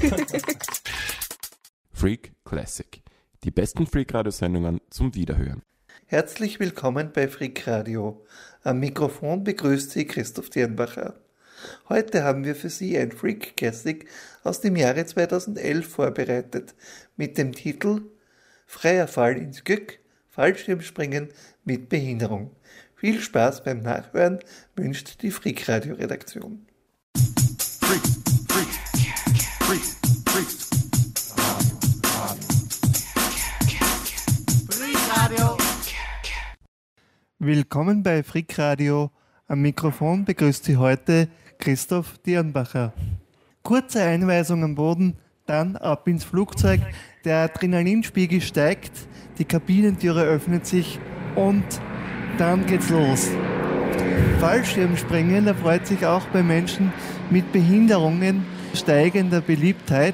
Freak Classic. Die besten Freak-Radio-Sendungen zum Wiederhören. Herzlich willkommen bei Freak Radio. Am Mikrofon begrüßt Sie Christoph Dirnbacher. Heute haben wir für Sie ein Freak Classic aus dem Jahre 2011 vorbereitet mit dem Titel Freier Fall ins Glück, Fallschirmspringen mit Behinderung. Viel Spaß beim Nachhören wünscht die Freak Radio Redaktion. Freak, Freak, Freak, Freak. Freak Radio. Willkommen bei Freak Radio. Am Mikrofon begrüßt Sie heute Christoph Dirnbacher. Kurze Einweisung am Boden, dann ab ins Flugzeug. Der Adrenalinspiegel steigt, die Kabinentüre öffnet sich und dann geht's los. Fallschirmspringen erfreut sich auch bei Menschen mit Behinderungen steigender Beliebtheit.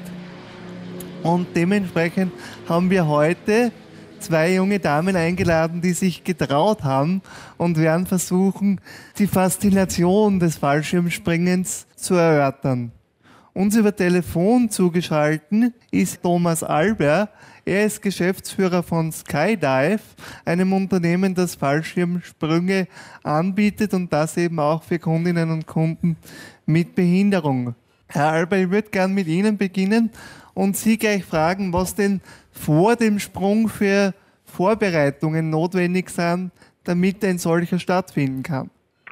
Und dementsprechend haben wir heute zwei junge Damen eingeladen, die sich getraut haben und werden versuchen, die Faszination des Fallschirmspringens zu erörtern. Uns über Telefon zugeschaltet ist Thomas Alber. Er ist Geschäftsführer von Skydive, einem Unternehmen, das Fallschirmsprünge anbietet und das eben auch für Kundinnen und Kunden mit Behinderung. Herr Alber, ich würde gerne mit Ihnen beginnen und Sie gleich fragen, was denn vor dem Sprung für Vorbereitungen notwendig sind, damit ein solcher stattfinden kann.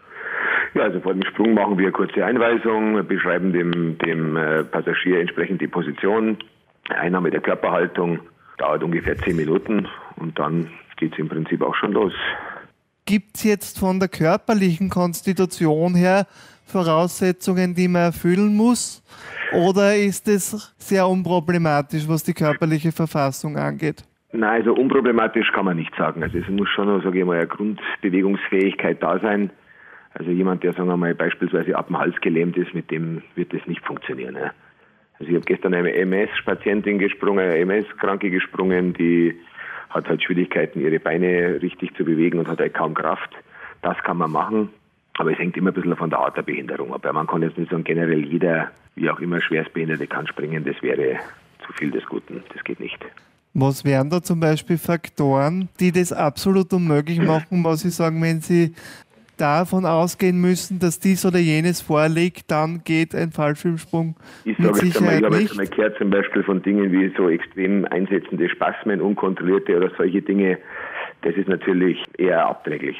Ja, also vor dem Sprung machen wir eine kurze Einweisung, beschreiben dem Passagier entsprechend die Position, Einnahme der Körperhaltung, dauert ungefähr 10 Minuten und dann geht es im Prinzip auch schon los. Gibt es jetzt von der körperlichen Konstitution her Voraussetzungen, die man erfüllen muss? Oder ist es sehr unproblematisch, was die körperliche Verfassung angeht? Nein, also unproblematisch kann man nicht sagen. Also es muss schon, sage ich mal, eine Grundbewegungsfähigkeit da sein. Also jemand, der, sagen wir mal, beispielsweise ab dem Hals gelähmt ist, mit dem wird das nicht funktionieren. Ja. Also ich habe gestern eine MS-Patientin gesprungen, eine MS-Kranke gesprungen, die hat halt Schwierigkeiten, ihre Beine richtig zu bewegen und hat halt kaum Kraft. Das kann man machen, aber es hängt immer ein bisschen von der Art der Behinderung ab. Man kann jetzt nicht sagen, generell jeder, wie auch immer Schwerstbehinderte kann springen, das wäre zu viel des Guten, das geht nicht. Was wären da zum Beispiel Faktoren, die das absolut unmöglich machen, was Sie sagen, wenn Sie davon ausgehen müssen, dass dies oder jenes vorliegt, dann geht ein Fallschirmsprung ich mit sage jetzt einmal, Sicherheit ich habe nicht. jetzt einmal gehört zum Beispiel von Dingen wie so extrem einsetzende Spasmen, unkontrollierte oder solche Dinge. Das ist natürlich eher abträglich.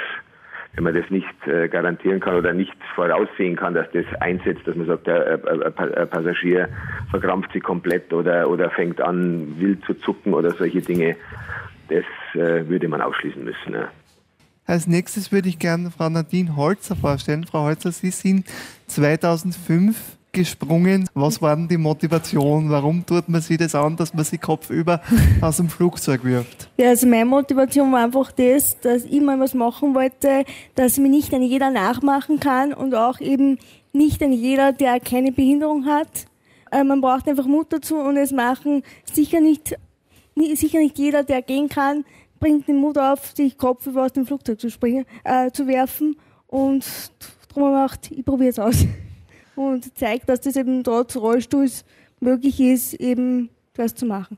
Wenn man das nicht garantieren kann oder nicht voraussehen kann, dass das einsetzt, dass man sagt, ein Passagier verkrampft sich komplett oder fängt an wild zu zucken oder solche Dinge, das würde man ausschließen müssen. Ja. Als nächstes würde ich gerne Frau Nadine Holzer vorstellen. Frau Holzer, Sie sind 2005 gesprungen. Was war denn die Motivation? Warum tut man sich das an, dass man sich kopfüber aus dem Flugzeug wirft? Ja, also meine Motivation war einfach das, dass ich mal was machen wollte, dass mir nicht an jeder nachmachen kann und auch eben nicht an jeder, der keine Behinderung hat. Man braucht einfach Mut dazu und es machen sicher nicht jeder, der gehen kann, bringt den Mut auf, sich kopfüber aus dem Flugzeug zu werfen und darum habe ich gedacht, ich probiere es aus. Und zeigt, dass das eben trotz Rollstuhls möglich ist, eben das zu machen.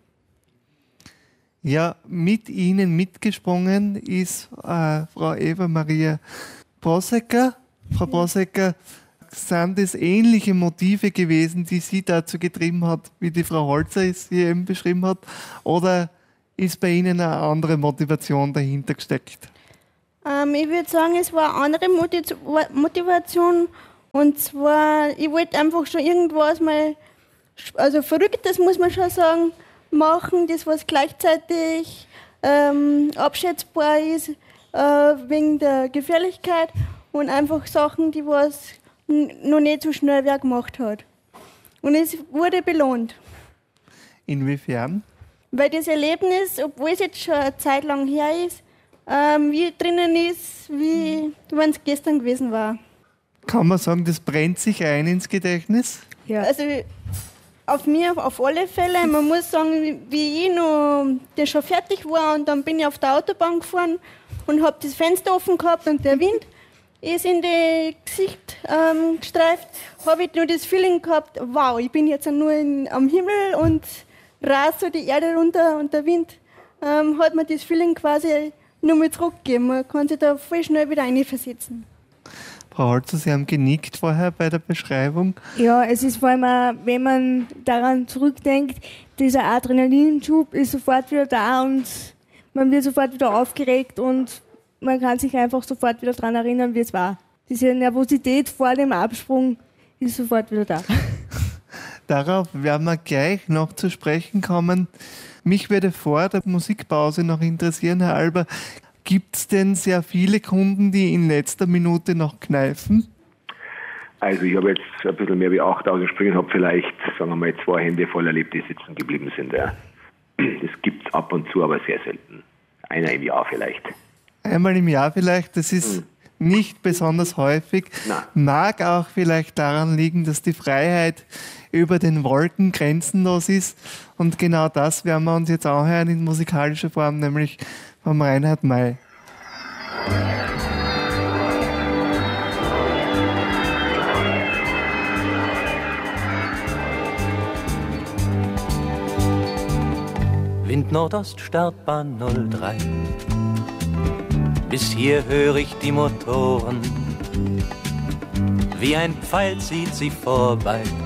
Ja, mit Ihnen mitgesprungen ist Frau Eva-Maria Brosecker. Frau Brosecker, sind es ähnliche Motive gewesen, die Sie dazu getrieben hat, wie die Frau Holzer es hier eben beschrieben hat? Oder ist bei Ihnen eine andere Motivation dahinter gesteckt? Ich würde sagen, es war eine andere Motivation. Und zwar, ich wollte einfach schon irgendwas mal, also Verrücktes muss man schon sagen, machen, das was gleichzeitig abschätzbar ist, wegen der Gefährlichkeit und einfach Sachen, die was noch nicht so schnell wer gemacht hat. Und es wurde belohnt. Inwiefern? Weil das Erlebnis, obwohl es jetzt schon eine Zeit lang her ist, wie drinnen ist, wie wenn es gestern gewesen war. Kann man sagen, das brennt sich ein ins Gedächtnis? Ja. Also auf mir auf alle Fälle. Man muss sagen, wie ich noch das schon fertig war und dann bin ich auf der Autobahn gefahren und habe das Fenster offen gehabt und der Wind ist in das Gesicht gestreift, habe ich nur das Feeling gehabt, wow, ich bin jetzt nur am Himmel und rast so die Erde runter und der Wind hat mir das Feeling quasi nur mal zurückgegeben. Man kann sich da voll schnell wieder reinversetzen. Frau Holzer, Sie haben genickt vorher bei der Beschreibung. Ja, es ist vor allem auch, wenn man daran zurückdenkt, dieser Adrenalinschub ist sofort wieder da und man wird sofort wieder aufgeregt und man kann sich einfach sofort wieder daran erinnern, wie es war. Diese Nervosität vor dem Absprung ist sofort wieder da. Darauf werden wir gleich noch zu sprechen kommen. Mich würde vor der Musikpause noch interessieren, Herr Alber, gibt es denn sehr viele Kunden, die in letzter Minute noch kneifen? Also ich habe jetzt ein bisschen mehr wie 8.000 Springen, habe vielleicht, sagen wir mal, 2 Hände voll erlebt, die sitzen geblieben sind. Ja. Das gibt es ab und zu, aber sehr selten. Einer im Jahr vielleicht. Einmal im Jahr vielleicht, das ist nicht besonders häufig. Nein. Mag auch vielleicht daran liegen, dass die Freiheit über den Wolken grenzenlos ist. Und genau das werden wir uns jetzt auch hören in musikalischer Form, nämlich vom Reinhard May. Wind Nordost, Startbahn 03. Bis hier höre ich die Motoren. Wie ein Pfeil zieht sie vorbei.